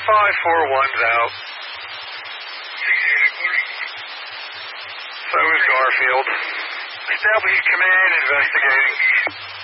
541's out. So is Garfield. Establishing command, investigating.